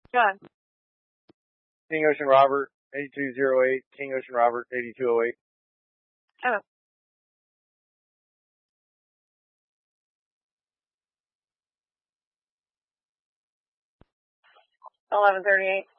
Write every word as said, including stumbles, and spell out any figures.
Go on. King Ocean Robert, eighty-two oh eight. King Ocean Robert, eighty-two oh eight. Oh. eleven thirty-eight.